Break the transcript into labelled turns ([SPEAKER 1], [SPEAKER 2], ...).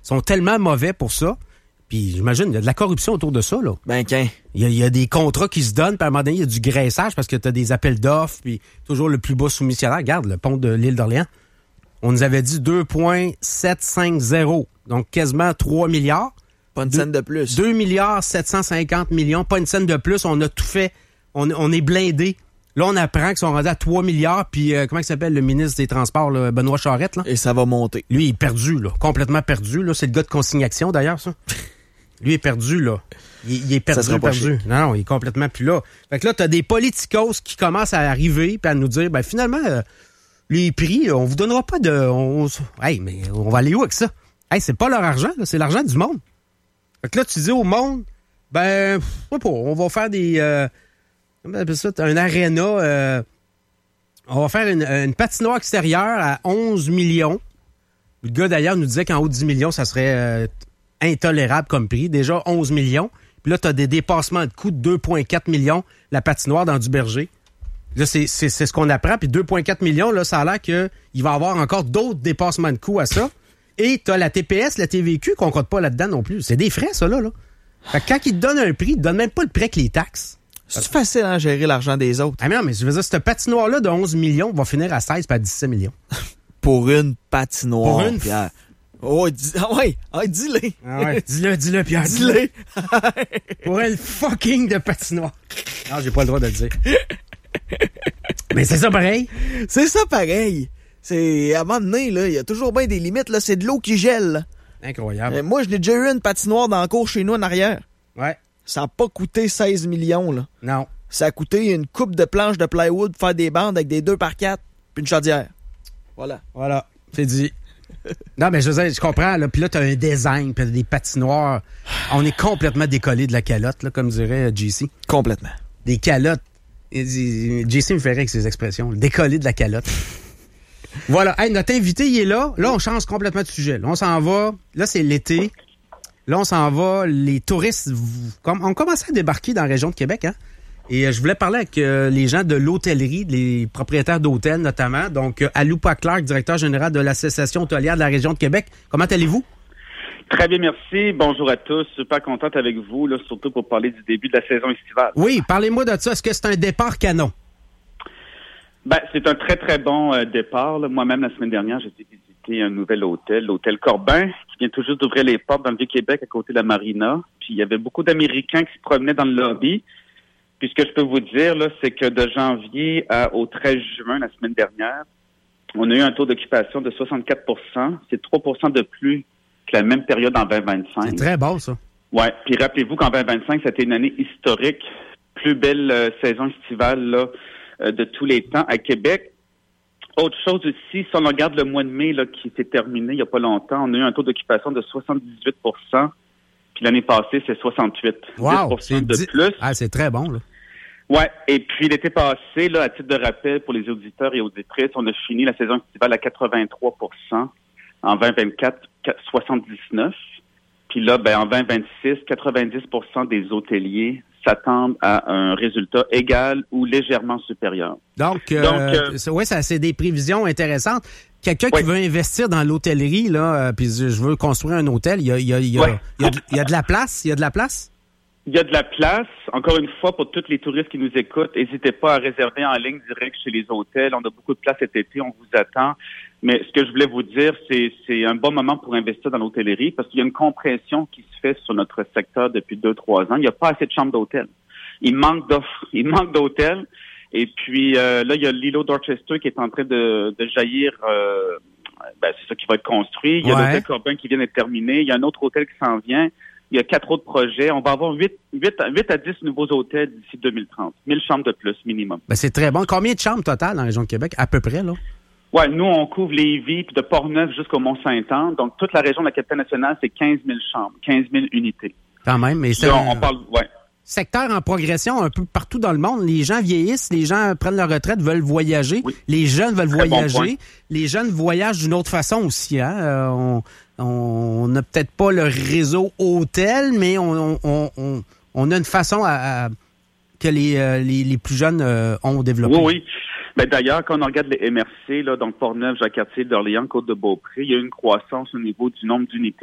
[SPEAKER 1] sont tellement mauvais pour ça. Puis j'imagine, il y a de la corruption autour de ça, là.
[SPEAKER 2] Ben, qu'un.
[SPEAKER 1] Il y a des contrats qui se donnent, puis à un moment donné, il y a du graissage parce que tu as des appels d'offres, puis toujours le plus bas soumissionnaire. Regarde, le pont de l'île d'Orléans. On nous avait dit 2,750. Donc, quasiment 3 milliards.
[SPEAKER 2] Pas une scène de plus.
[SPEAKER 1] 2 milliards 750 millions. Pas une scène de plus. On a tout fait. On est blindés. Là, on apprend qu'ils sont rendus à 3 milliards. Puis, comment il s'appelle, le ministre des Transports, là, Benoît Charette, là?
[SPEAKER 2] Et ça va monter.
[SPEAKER 1] Lui, il est perdu, là. Complètement perdu, là. C'est le gars de Consignation, d'ailleurs, ça. Lui est perdu, là. Il est perdu,
[SPEAKER 2] Ça sera pas
[SPEAKER 1] perdu. Non, il est complètement plus là. Fait que là, t'as des politicos qui commencent à arriver puis à nous dire, ben finalement, les prix, on vous donnera pas de... Hey, mais on va aller où avec ça? Hey, c'est pas leur argent, là, c'est l'argent du monde. Fait que là, tu dis au monde, ben, je sais pas, on va faire des... comment on appelle ça? Un aréna... on va faire une patinoire extérieure à 11 millions. Le gars, d'ailleurs, nous disait qu'en haut de 10 millions, ça serait intolérable comme prix. Déjà, 11 millions. Puis là, tu as des dépassements de coûts de 2,4 millions, la patinoire dans Duberger. Là, c'est ce qu'on apprend. Puis 2,4 millions, là, ça a l'air qu'il va y avoir encore d'autres dépassements de coûts à ça. Et tu as la TPS, la TVQ qu'on ne compte pas là-dedans non plus. C'est des frais, ça, là. Fait que quand ils te donnent un prix, ils te donnent même pas le prix avec les taxes.
[SPEAKER 2] C'est facile, hein, gérer l'argent des autres.
[SPEAKER 1] Ah mais non, mais je veux dire, cette patinoire-là de 11 millions va finir à 16 puis à 17 millions.
[SPEAKER 2] Pour une patinoire,
[SPEAKER 1] Pour une...
[SPEAKER 2] Pierre. Oh, dis-le.
[SPEAKER 1] Ah ouais, dis-le, Pierre.
[SPEAKER 2] Dis-le.
[SPEAKER 1] Pour une fucking de patinoire. Non, j'ai pas le droit de le dire. Mais c'est ça pareil.
[SPEAKER 2] C'est ça pareil. C'est, à un moment donné, là, il y a toujours bien des limites, là. C'est de l'eau qui gèle, là.
[SPEAKER 1] Incroyable.
[SPEAKER 2] Moi, je l'ai déjà eu une patinoire dans le cours chez nous en arrière.
[SPEAKER 1] Ouais.
[SPEAKER 2] Ça n'a pas coûté 16 millions, là.
[SPEAKER 1] Non.
[SPEAKER 2] Ça a coûté une coupe de planches de plywood pour faire des bandes avec des 2x4 puis une chaudière. Voilà.
[SPEAKER 1] C'est dit. Non, mais je veux dire, je comprends, là. Puis là, t'as un design, puis t'as des patinoires. On est complètement décollé de la calotte, là, comme dirait JC.
[SPEAKER 2] Complètement.
[SPEAKER 1] Des calottes. JC me ferait avec ses expressions. Décollé de la calotte. Voilà. Hey, notre invité, il est là. Là, on change complètement de sujet. Là, on s'en va. Là, c'est l'été. Là, on s'en va. Les touristes on commence à débarquer dans la région de Québec, hein? Et je voulais parler avec les gens de l'hôtellerie, les propriétaires d'hôtels notamment. Donc, Aloupa Clark, directeur général de l'Association hôtelière de la région de Québec. Comment allez-vous?
[SPEAKER 3] Très bien, merci. Bonjour à tous. Super contente avec vous, là, surtout pour parler du début de la saison estivale.
[SPEAKER 1] Oui, parlez-moi de ça. Est-ce que c'est un départ canon?
[SPEAKER 3] Ben, c'est un très, très bon départ. Là. Moi-même, la semaine dernière, j'ai été visiter un nouvel hôtel, l'hôtel Corbin, qui vient tout juste d'ouvrir les portes dans le Vieux-Québec, à côté de la marina. Puis, il y avait beaucoup d'Américains qui se promenaient dans le lobby. Puis, ce que je peux vous dire, là, c'est que de janvier au 13 juin, la semaine dernière, on a eu un taux d'occupation de 64 %. C'est 3 % de plus que la même période en 2025.
[SPEAKER 1] C'est très bon, ça.
[SPEAKER 3] Ouais. Puis, rappelez-vous qu'en 2025, c'était une année historique. Plus belle saison estivale, là, de tous les temps à Québec. Autre chose aussi, si on regarde le mois de mai là, qui s'est terminé il n'y a pas longtemps, on a eu un taux d'occupation de 78 %. Puis l'année passée, c'est 68.
[SPEAKER 1] Wow,
[SPEAKER 3] 10 % de plus.
[SPEAKER 1] Ah, c'est très bon, là.
[SPEAKER 3] Ouais. Et puis l'été passé, là, à titre de rappel pour les auditeurs et auditrices, on a fini la saison estivale à 83 %. En 2024, 79. Puis là, ben, en 2026, 90 % des hôteliers s'attendent à un résultat égal ou légèrement supérieur.
[SPEAKER 1] Donc ouais, ça, c'est des prévisions intéressantes. Quelqu'un qui veut investir dans l'hôtellerie, là, puis je veux construire un hôtel, il y a de la place? Il y a de la place?
[SPEAKER 3] Il y a de la place. Encore une fois, pour tous les touristes qui nous écoutent, n'hésitez pas à réserver en ligne direct chez les hôtels. On a beaucoup de place cet été, on vous attend. Mais ce que je voulais vous dire, c'est un bon moment pour investir dans l'hôtellerie parce qu'il y a une compression qui se fait sur notre secteur depuis 2-3 ans. Il n'y a pas assez de chambres d'hôtel. Il manque d'offres, il manque d'hôtels. Et puis là, il y a l'îlot Dorchester qui est en train de jaillir. C'est ça qui va être construit. Il y a l'hôtel Corbin qui vient d'être terminé. Il y a un autre hôtel qui s'en vient. Il y a 4 autres projets. On va avoir 8 à 10 nouveaux hôtels d'ici 2030. 1000 chambres de plus, minimum.
[SPEAKER 1] Ben, c'est très bon. Combien de chambres totales dans la région de Québec, à peu près, là?
[SPEAKER 3] Ouais, nous, on couvre Lévis, puis de Portneuf jusqu'au Mont-Saint-Anne. Donc, toute la région de la Capitale-Nationale, c'est 15 000 chambres, 15 000 unités.
[SPEAKER 1] Quand même, mais c'est
[SPEAKER 3] on parle,
[SPEAKER 1] secteur en progression un peu partout dans le monde. Les gens vieillissent, les gens prennent leur retraite, veulent voyager. Oui. Les jeunes veulent voyager. Bon, les jeunes voyagent d'une autre façon aussi, hein. On n'a peut-être pas le réseau hôtel, mais on a une façon que les plus jeunes ont développé.
[SPEAKER 3] Oui. Ben d'ailleurs, quand on regarde les MRC, là, donc Portneuf, Jacques-Cartier, d'Orléans, Côte-de-Beaupré, il y a une croissance au niveau du nombre d'unités